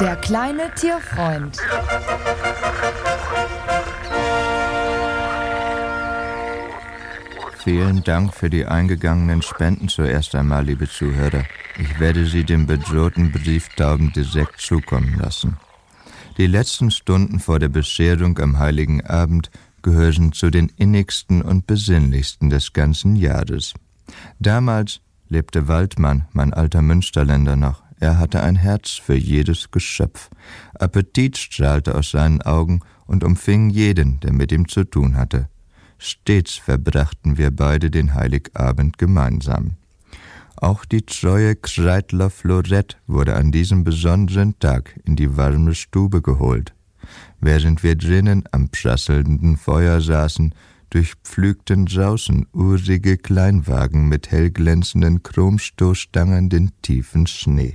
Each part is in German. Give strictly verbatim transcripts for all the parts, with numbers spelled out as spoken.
Der kleine Tierfreund. Vielen Dank für die eingegangenen Spenden zuerst einmal, liebe Zuhörer. Ich werde sie dem bedrohten Brieftauben direkt zukommen lassen. Die letzten Stunden vor der Bescherung am Heiligen Abend gehören zu den innigsten und besinnlichsten des ganzen Jahres. Damals lebte Waldmann, mein alter Münsterländer, noch. Er hatte ein Herz für jedes Geschöpf. Appetit strahlte aus seinen Augen und umfing jeden, der mit ihm zu tun hatte. Stets verbrachten wir beide den Heiligabend gemeinsam. Auch die treue Kreidler Florette wurde an diesem besonderen Tag in die warme Stube geholt. Während wir drinnen am prasselnden Feuer saßen, durchpflügten draußen urige Kleinwagen mit hellglänzenden Chromstoßstangen den tiefen Schnee.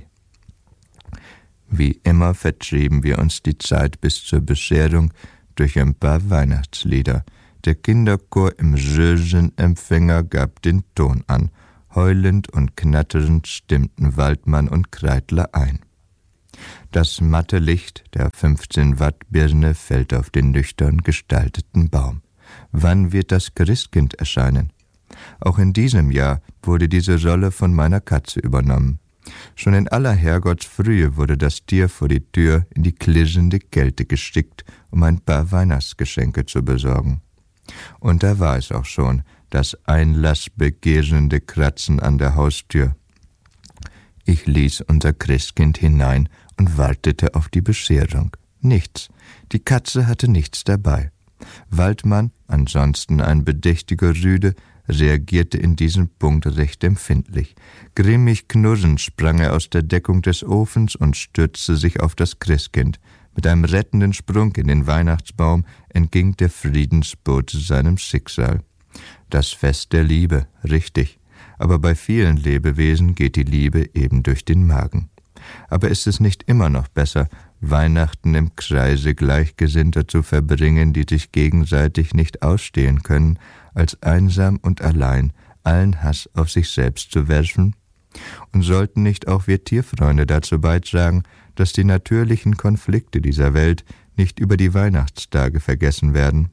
Wie immer vertrieben wir uns die Zeit bis zur Bescherung durch ein paar Weihnachtslieder. Der Kinderchor im Röhrenempfänger gab den Ton an. Heulend und knatternd stimmten Waldmann und Kreidler ein. Das matte Licht der fünfzehn Watt Birne fällt auf den nüchtern gestalteten Baum. Wann wird das Christkind erscheinen? Auch in diesem Jahr wurde diese Rolle von meiner Katze übernommen. Schon in aller Herrgottsfrühe wurde das Tier vor die Tür in die klirrende Kälte geschickt, um ein paar Weihnachtsgeschenke zu besorgen. Und da war es auch schon, das einlassbegehrende Kratzen an der Haustür. Ich ließ unser Christkind hinein und wartete auf die Bescherung. Nichts. Die Katze hatte nichts dabei. Waldmann, ansonsten ein bedächtiger Rüde, reagierte in diesem Punkt recht empfindlich. Grimmig knurrend sprang er aus der Deckung des Ofens und stürzte sich auf das Christkind. Mit einem rettenden Sprung in den Weihnachtsbaum entging der Friedensbote seinem Schicksal. Das Fest der Liebe, richtig. Aber bei vielen Lebewesen geht die Liebe eben durch den Magen. Aber ist es nicht immer noch besser, Weihnachten im Kreise Gleichgesinnter zu verbringen, die sich gegenseitig nicht ausstehen können, als einsam und allein allen Hass auf sich selbst zu werfen? Und sollten nicht auch wir Tierfreunde dazu beitragen, dass die natürlichen Konflikte dieser Welt nicht über die Weihnachtstage vergessen werden?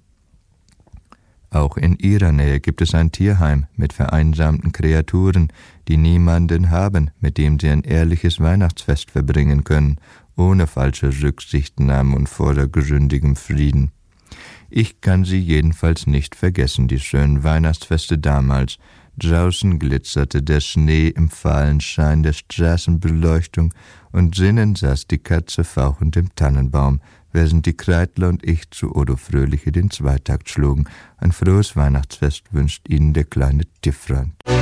Auch in ihrer Nähe gibt es ein Tierheim mit vereinsamten Kreaturen, die niemanden haben, mit dem sie ein ehrliches Weihnachtsfest verbringen können, ohne falsche Rücksichtnahme und vordergründigem Frieden. Ich kann sie jedenfalls nicht vergessen, die schönen Weihnachtsfeste damals. Draußen glitzerte der Schnee im fahlen Schein der Straßenbeleuchtung und drinnen saß die Katze fauchend im Tannenbaum, während die Kreidler und ich zu Odo Fröhliche den Zweitakt schlugen. Ein frohes Weihnachtsfest wünscht Ihnen der kleine Tierfreund.